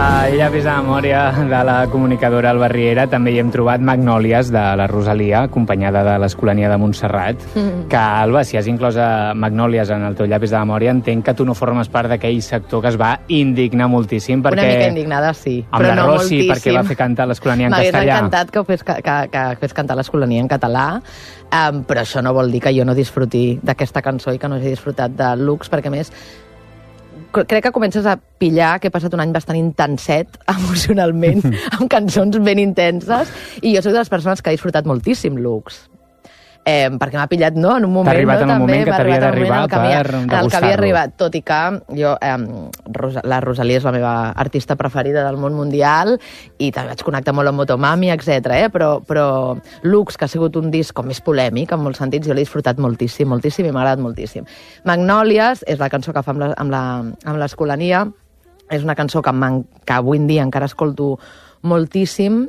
Llapis de memòria de la comunicadora Alba Riera també hi hem trobat Magnòlies de la Rosalia, acompanyada de l'Escolania de Montserrat, que, Alba, si has inclòs Magnòlies en el teu llapis de memòria, entenc que tu no formes part d'aquell sector que es va indignar moltíssim. Perquè... Una mica indignada, sí. Amb però la no Rossi, moltíssim. perquè va fer cantar l'Escolania en castellà. M'hagués encantat que fes cantar l'Escolania en català, però això no vol dir que jo no disfruti d'aquesta cançó i que no hagi disfrutat de Lux, perquè a més crec que comences a pillar que he passat un any bastant intenset emocionalment, amb cançons ben intenses, i jo soc de les persones que ha disfrutat moltíssim Lux. Perquè m'ha pillat, no?, en un moment... T'ha arribat en un moment que t'havia d'arribar per degustar-lo. El que havia arribat, tot i que jo, la Rosalia és la meva artista preferida del món mundial, i també vaig connectar molt amb Motomami, etc. Però Lux, que ha sigut un disc com més polèmic, en molts sentits, jo l'he disfrutat moltíssim, moltíssim, i m'ha agradat moltíssim. Magnòlies és la cançó que fa amb l'Escolania, és una cançó que avui en dia encara escolto moltíssim,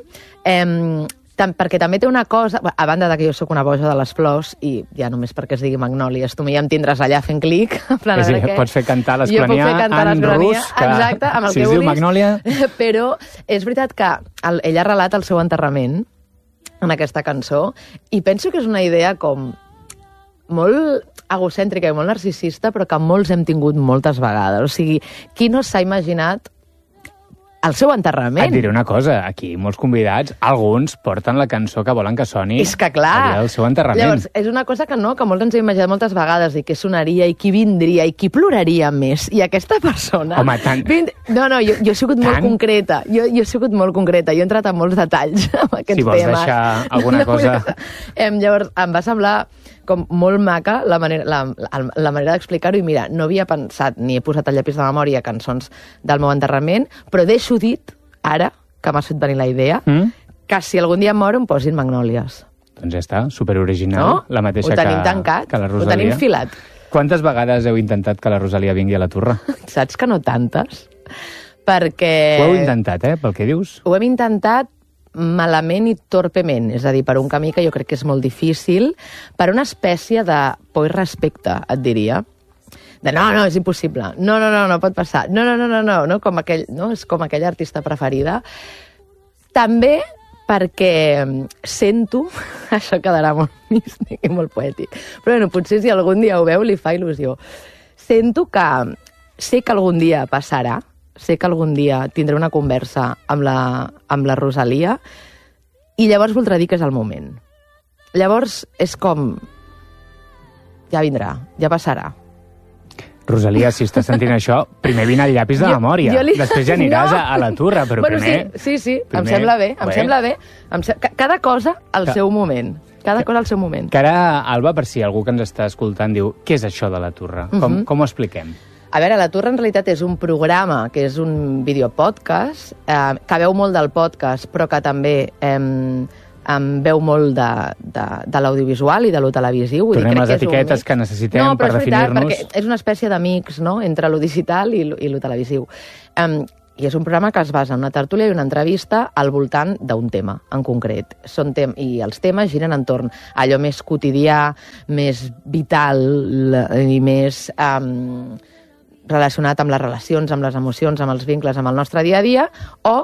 perquè també té una cosa, a banda de que jo sóc una boja de les flors, i ja només perquè es digui Magnòlies, tu ja em tindràs allà fent clic. És a dir, pots fer cantar l'Escolania en rus, exacte, amb el si que es diu vulguis. Magnòlia... Però és veritat que ella relata el seu enterrament en aquesta cançó, i penso que és una idea com molt egocèntrica i molt narcisista, però que molts hem tingut moltes vegades. O sigui, qui no s'ha imaginat el seu enterrament? Et diré una cosa, aquí molts convidats, alguns porten la cançó que volen que soni és que, clar, el seu enterrament. Llavors, és una cosa que no, que molts ens hem imaginat moltes vegades, i què sonaria, i qui vindria, i qui ploraria més. I aquesta persona... Home, tant... No, jo he sigut molt concreta. Jo he sigut molt concreta. Jo he entrat en molts detalls amb aquests temes. Si vols deixar alguna cosa... Llavors, em va semblar com molt maca la manera d'explicar-ho, i mira, no havia pensat ni he posat al llapis de memòria cançons del meu enterrament, però deixo dit, ara, que m'ha fet venir la idea, que si algun dia em moro em posin Magnòlies. Doncs ja està, superoriginal, no? la mateixa ho tenim tancat, que la Rosalia. Ho tenim filat. Quantes vegades heu intentat que la Rosalia vingui a la Turra? Saps que no tantes? Perquè... Ho heu intentat, pel que dius? Ho hem intentat malament i torpement, és a dir, per un camí que jo crec que és molt difícil, per una espècie de por i respecte, et diria, de no, és impossible, no pot passar, no, com aquell, no? És com aquella artista preferida. També perquè sento, això quedarà molt místic i molt poètic, però bueno, potser si algun dia ho veu li fa il·lusió, sento que sé que algun dia passarà, sé que algun dia tindré una conversa amb la Rosalia, i llavors voldrà dir que és el moment. Llavors és com... ja vindrà, ja passarà. Rosalia, si estàs sentint això, primer vine al llapis de memòria. Després ja aniràs a la Turra, però bueno, primer... Sí, em sembla bé, em sembla bé. Cada cosa al seu moment. Cada cosa al seu moment. Que ara, Alba, per si algú que ens està escoltant diu què és això de la Turra? Com ho expliquem? A veure, La Turra en realitat és un programa que és un videopodcast, que veu molt del podcast, però que també veu molt de l'audiovisual i de lo televisiu. Tornem a les etiquetes que necessitem per definir-nos. No, però és veritat, perquè és una espècie de mix, no?, entre lo digital i lo televisiu. I és un programa que es basa en una tertúlia i una entrevista al voltant d'un tema en concret. I els temes giren entorn a allò més quotidià, més vital i més relacionat amb les relacions, amb les emocions, amb els vincles, amb el nostre dia a dia, o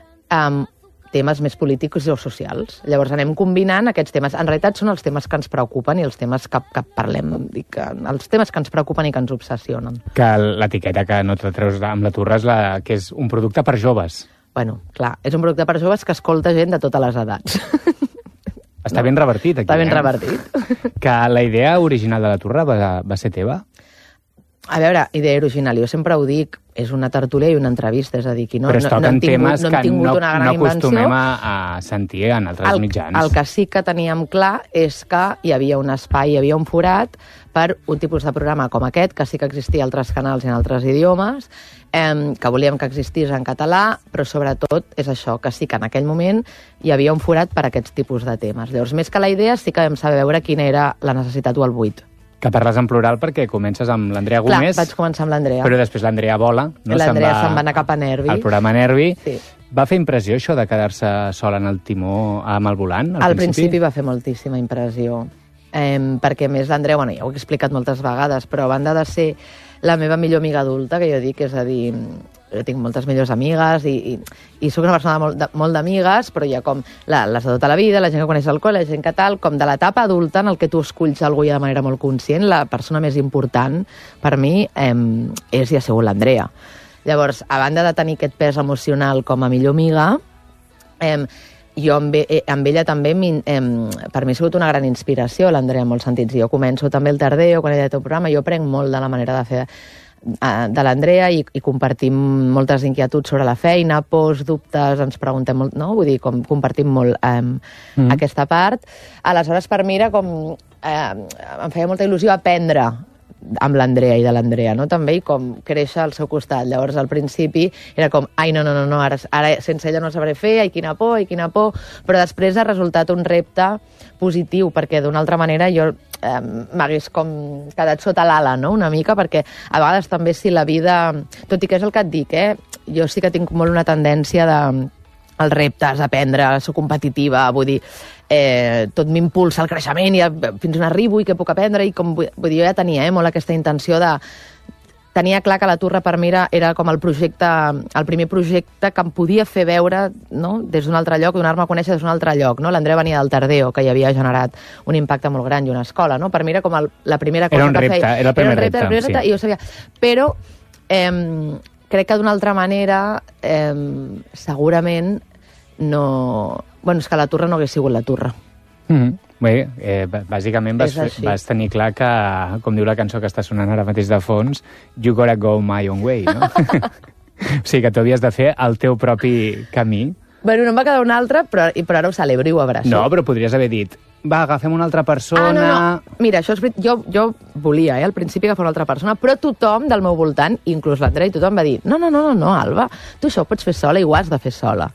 temes més polítics o socials. Llavors anem combinant aquests temes. En realitat són els temes que ens preocupen i els temes que parlem, els temes que ens preocupen i que ens obsessionen. Que l'etiqueta que no t'atreus amb la Turra és que és un producte per joves. Bueno, clar, és un producte per joves que escolta gent de totes les edats. Està ben revertit, aquí. Està ben revertit. Que la idea original de la Turra va ser teva? A veure, idea original, jo sempre ho dic, és una tertúlia i una entrevista, és a dir, però es toquen temes que no acostumem a sentir en altres mitjans. El que sí que teníem clar és que hi havia un espai, hi havia un forat per un tipus de programa com aquest, que sí que existia a altres canals i en altres idiomes, que volíem que existís en català, però sobretot és això, que sí que en aquell moment hi havia un forat per a aquests tipus de temes. Llavors, més que la idea, sí que vam saber veure quina era la necessitat o el buit. Que parles en plural perquè comences amb l'Andrea Gómez. Clar, vaig començar amb l'Andrea. Però després l'Andrea vola. No? L'Andrea se'n va anar cap a Nervi. Al programa Nervi. Sí. Va fer impressió això de quedar-se sola en el timó amb el volant? Al principi va fer moltíssima impressió. Perquè, a més, l'Andrea, bueno, ja ho he explicat moltes vegades, però a banda de ser la meva millor amiga adulta, que jo dic, és a dir, jo tinc moltes millors amigues i sóc una persona molt d'amigues, però hi ha com les de tota la vida, la gent que coneix el col·le, la gent que tal, com de l'etapa adulta en el que tu esculls algú ja de manera molt conscient, la persona més important per mi és i ha sigut l'Andrea. Llavors, a banda de tenir aquest pes emocional com a millor amiga, jo amb ella també, per mi ha sigut una gran inspiració, l'Andrea, en molts sentits. Jo començo també el Tardeo, quan ella té el programa, jo aprenc molt de la manera de fer de l'Andrea i compartim moltes inquietuds sobre la feina, pors, dubtes, ens preguntem molt, no? Vull dir, compartim molt aquesta part. Aleshores, per mi era com... em feia molta il·lusió aprendre amb l'Andrea i de l'Andrea, no? També, i com créixer al seu costat. Llavors, al principi, era com, ai, no, ara sense ella no sabré fer, ai, quina por, però després ha resultat un repte positiu, perquè d'una altra manera jo m'hagués com quedat sota l'ala, no?, una mica, perquè a vegades també si la vida... Tot i que és el que et dic, jo sí que tinc molt una tendència els reptes, aprendre, soc competitiva, vull dir, tot m'impulsa al creixement i fins on arribo i què puc aprendre, i com, vull dir, jo ja tenia molt aquesta intenció de... Tenia clar que la Turra per mi era com el primer projecte que em podia fer veure, no?, des d'un altre lloc, donar-me a conèixer des d'un altre lloc, no? L'Andrea venia del Tardeo, que ja havia generat un impacte molt gran, i una escola, no? Per mi era com la primera cosa que feia. Era el primer repte, sí. I ho sabia. Però crec que d'una altra manera segurament no... Bueno, és que la Turra no hagués sigut la Turra. Bé, bàsicament vas tenir clar que, com diu la cançó que està sonant ara mateix de fons, you gotta go my own way, no? O sigui, que tu havies de fer el teu propi camí. Bueno, no em va quedar una altra, però ara ho celebro i ho abraço. No, però podries haver dit, va, agafem una altra persona... No. Mira, això és veritat. Jo volia, al principi, agafar una altra persona, però tothom del meu voltant, inclús l'Andrea, i tothom va dir, no, Alba, tu això ho pots fer sola i ho has de fer sola.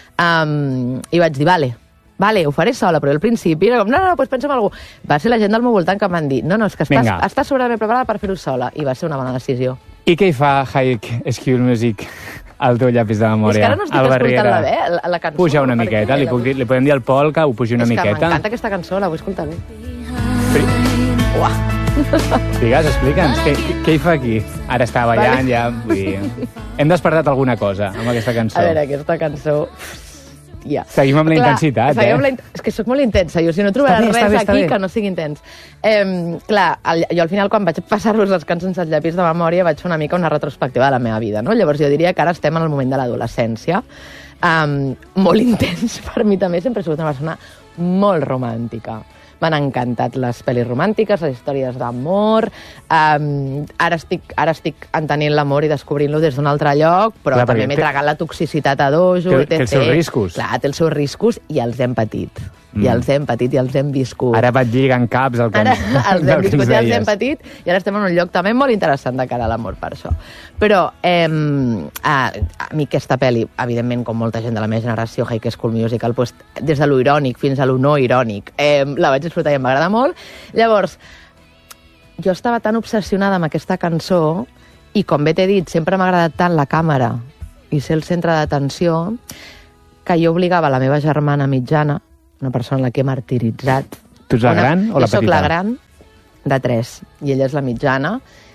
I vaig dir, vale, ho faré sola, però al principi era com, no, doncs pensa en algú. Va ser la gent del meu voltant que em van dir, no, és que estàs sobradament preparada per fer-ho sola, i va ser una bona decisió. I què hi fa High School Music al teu llapis de memòria? És que ara no estic escoltant la cançó. Puja una miqueta, li podem dir al Pol que ho pugi una miqueta. És que m'encanta aquesta cançó, la vull escoltar bé. Uah! Digues, explica'ns, què hi fa aquí? Ara està ballant, ja, vull dir... Hem despertat alguna cosa amb aquesta cançó. A veure, aquesta cançó... Ja. Seguim amb la intensitat, És que sóc molt intensa, jo si no trobaràs res aquí que no sigui intens. Clar, jo al final, quan vaig passar-vos les cançons als llapis de memòria, vaig fer una mica una retrospectiva de la meva vida, no? Llavors jo diria que ara estem en el moment de l'adolescència, molt intens per mi també, sempre he sigut una persona molt romàntica. M'han encantat les pel·lis romàntiques, les històries d'amor. Ara estic entenent l'amor i descobrint-lo des d'un altre lloc, però també m'he tragat la toxicitat a dojo. Té els seus riscos. Clar, té els seus riscos i els hem patit. I els hem patit i els hem viscut. Ara vaig lligant caps el que ens deies. Els hem viscut i els hem patit i ara estem en un lloc també molt interessant de cara a l'amor per això. Però a mi aquesta pel·li, evidentment, com molta gent de la meva generació, High School Musical, doncs, des de lo irònic fins a lo no irònic, la vaig disfrutar i em va agradar molt. Llavors, jo estava tan obsessionada amb aquesta cançó i, com bé t'he dit, sempre m'ha agradat tant la càmera i ser el centre d'atenció que jo obligava la meva germana mitjana, una persona a la que he martiritzat. Tu ets la gran o la petita? Jo soc la gran de 3 i ella és la mitjana,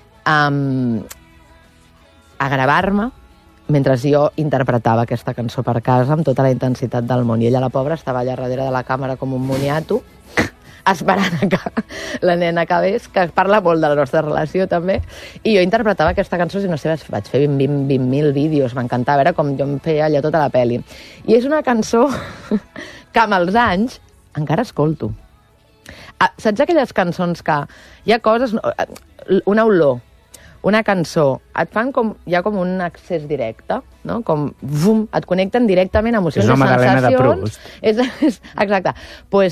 a gravar-me mentre jo interpretava aquesta cançó per casa amb tota la intensitat del món. I ella, la pobra, estava allà darrere de la càmera com un moniato, esperant que la nena acabés, que parla molt de la nostra relació també, i jo interpretava aquesta cançó, i no sé, vaig fer 20.000 vídeos, m'encantava, era com jo em feia allà tota la peli. I és una cançó que amb els anys encara escolto. Saps aquelles cançons que hi ha coses, una olor, una cançó, et fan com, hi ha com un accés directe, no? Com, et connecten directament a emocions i sensacions. És una Magdalena de Proust. Exacte. Pues